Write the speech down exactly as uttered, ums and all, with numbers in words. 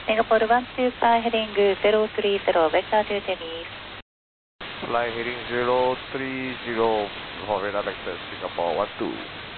Singapore one two five heading zero three zero, vector to Dennis. Fly heading zero three zero for radar vector Singapore one two.